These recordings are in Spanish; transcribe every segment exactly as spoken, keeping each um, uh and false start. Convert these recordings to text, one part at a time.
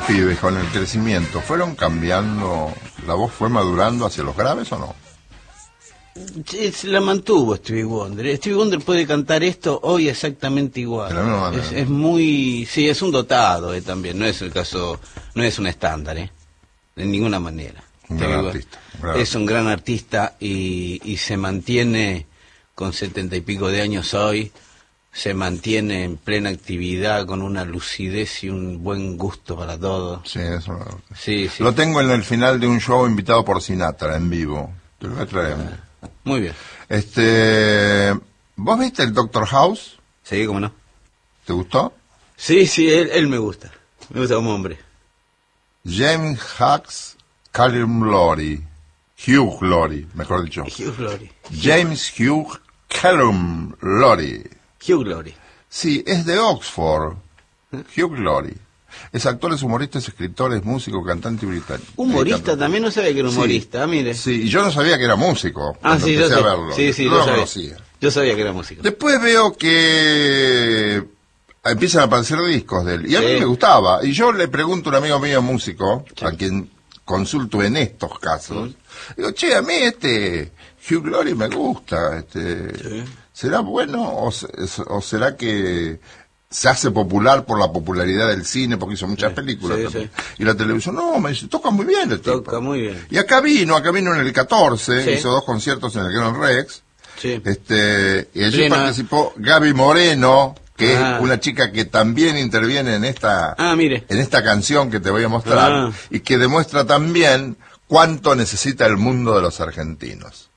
pibes con el crecimiento fueron cambiando, la voz fue madurando hacia los graves o no? Sí, se la mantuvo Stevie Wonder. Stevie Wonder puede cantar esto hoy exactamente igual. No, es, es muy, sí, es un dotado eh, también. No es el caso, no es un estándar, eh, de ninguna manera. Un gran artista. Gran es un gran artista y, y se mantiene con setenta y pico de años hoy. Se mantiene en plena actividad con una lucidez y un buen gusto para todo. Sí, eso. Sí, sí. Lo tengo en el final de un show invitado por Sinatra en vivo. Te lo voy a traer. Muy bien. Este, ¿vos viste el Doctor House? Sí, cómo no. ¿Te gustó? Sí, sí, él, él me gusta. Me gusta como hombre. James Hughes Callum Laurie. Hugh Laurie, mejor dicho. Hugh Laurie. James Hugh Callum Laurie. Hugh Laurie. Sí, es de Oxford. Hugh Laurie. Es actor, es humorista, es escritor, es músico, cantante británico. ¿Humorista? Eh, también no sabía que era humorista, sí, mire. Sí, y yo no sabía que era músico. Ah, sí, empecé yo a sé. verlo. Sí, sí, no yo lo sabía. conocía. Yo sabía que era músico. Después veo que empiezan a aparecer discos de él. Y a Sí. mí me gustaba. Y yo le pregunto a un amigo mío músico, Sí. a quien consulto en estos casos. Sí. Digo, che, a mí este Hugh Laurie me gusta. Este, Sí. ¿Será bueno o, se- o será que se hace popular por la popularidad del cine? Porque hizo muchas Sí, películas sí, también. sí. Y la televisión, no, me dice, toca muy bien el tipo. Toca muy bien. Y acá vino, acá vino en el catorce, Sí. hizo dos conciertos en el Gran Rex. Sí. Este, y allí Plena. participó Gaby Moreno, que Ah. es una chica que también interviene en esta, Ah, mire. en esta canción que te voy a mostrar, Ah. y que demuestra también cuánto necesita el mundo de los argentinos.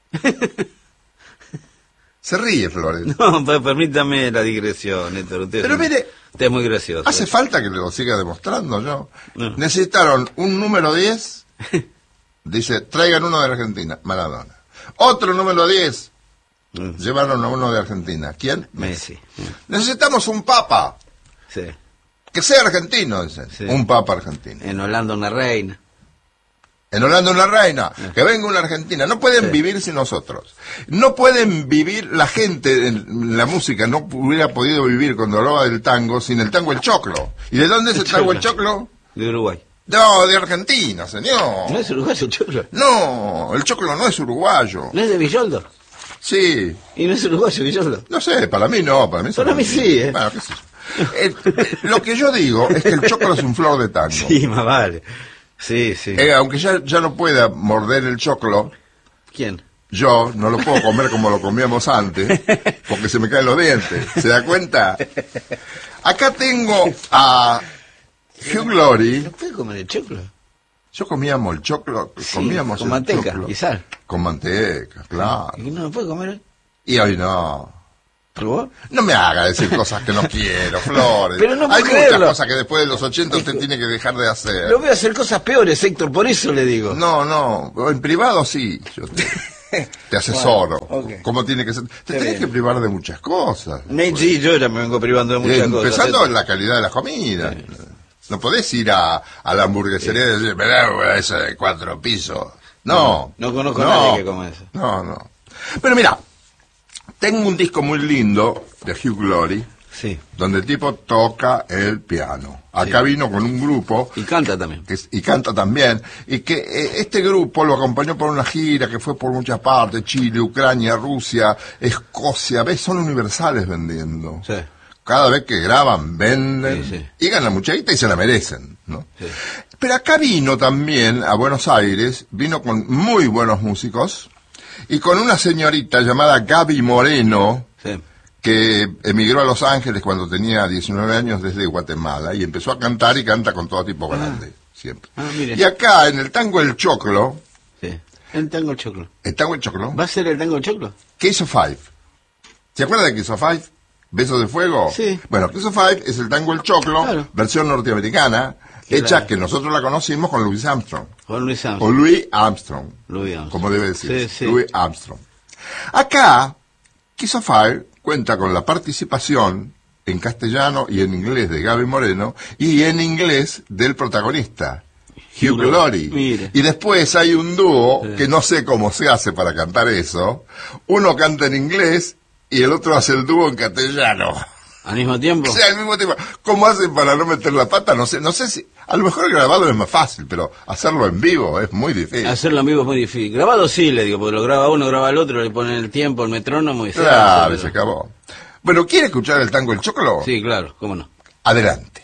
Se ríe, Flores. No, pues permítame la digresión, Héctor. Usted Pero es- mire, usted es muy gracioso. ¿hace falta que lo siga demostrando yo? No. Necesitaron un número diez, dice, traigan uno de Argentina, Maradona. Otro número diez, Mm. llevaron a uno de Argentina. ¿Quién? Messi. Necesitamos un papa, Sí. que sea argentino, dicen. Sí. Un papa argentino. En Holanda una reina. En Holanda una reina, que venga una argentina. No pueden Sí. vivir sin nosotros. No pueden vivir, la gente en la música no hubiera podido vivir cuando hablaba del tango sin el tango el choclo. ¿Y de dónde es el tango el choclo? De Uruguay. No, de Argentina, señor. ¿No es uruguayo el choclo? No, el choclo no es uruguayo. ¿No es de Villoldo? Sí, ¿Y no es uruguayo Villoldo? no sé, para mí no, para mí es Para mí argentino. sí, ¿eh? Bueno, qué sé yo. Eh, eh, lo que yo digo es que el choclo es un flor de tango. Sí, más vale. Sí, sí. Eh, aunque ya, ya no pueda morder el choclo, ¿Quién? yo no lo puedo comer como lo comíamos antes, porque se me caen los dientes. ¿Se da cuenta? Acá tengo a Hugh Laurie. ¿No puede comer el choclo? Yo comíamos el choclo, Sí, comíamos con el manteca choclo. y sal. Con manteca, claro. ¿Y no lo puede comer hoy? Y hoy no. ¿Probó? No me haga decir cosas que no quiero, Flores. Pero no puedo Hay muchas creerlo. cosas que después de los ochenta usted tiene que dejar de hacer. Lo voy a hacer cosas peores, Héctor, por eso le digo. No, no, en privado sí, yo te, te asesoro. Bueno, ok. ¿Cómo tiene que ser? Te Está tenés bien. que privar de muchas cosas. Me- Sí, yo ya me vengo privando de Eh, muchas cosas. Empezando Héctor. en la calidad de la comida. No podés ir a, a la hamburguesería y decir, me da esa de cuatro pisos. No. No, no conozco a nadie que coma eso. No, no. Pero mira, tengo un disco muy lindo de Hugh Laurie, Sí. donde el tipo toca el piano. Acá Sí. vino con un grupo Y canta también. que es- y canta también, y que eh, este grupo lo acompañó por una gira que fue por muchas partes, Chile, Ucrania, Rusia, Escocia, ves, son universales vendiendo. Sí. Cada vez que graban, venden, Sí, sí. y ganan mucha guita y se la merecen, ¿no? Sí. Pero acá vino también a Buenos Aires, vino con muy buenos músicos, y con una señorita llamada Gaby Moreno, Sí. que emigró a Los Ángeles cuando tenía diecinueve años desde Guatemala, y empezó a cantar y canta con todo tipo grande, siempre. Ah, mire. Y acá, en el tango El Choclo, Sí. El tango el choclo. el tango El Choclo, ¿Va a ser el tango el choclo? Kiss of Five. ¿Se acuerda de Kiss of Five? ¿Besos de fuego? Sí. Bueno, Kiss of Five es el tango El Choclo, Claro. versión norteamericana, Que hecha la- que nosotros la conocimos con Louis Armstrong. Juan Luis O Armstrong. Louis Armstrong, Louis Armstrong. como debe decir. Sí, sí. Louis Armstrong. Acá, Kiss of Fire cuenta con la participación en castellano y en inglés de Gaby Moreno y en inglés del protagonista, Hugh Hugh Laurie. Mire. Y después hay un dúo Sí. que no sé cómo se hace para cantar eso. Uno canta en inglés y el otro hace el dúo en castellano. ¿Al mismo tiempo? O sea, al mismo tiempo. ¿Cómo hacen para no meter la pata? No sé, no sé si... A lo mejor grabado es más fácil, pero hacerlo en vivo es muy difícil. Hacerlo en vivo es muy difícil. Grabado sí, le digo, porque lo graba uno, graba el otro, le ponen el tiempo, el metrónomo y se Claro, hace, se pero... acabó. Bueno, ¿quiere escuchar el tango El Choclo? Sí, claro, cómo no. Adelante.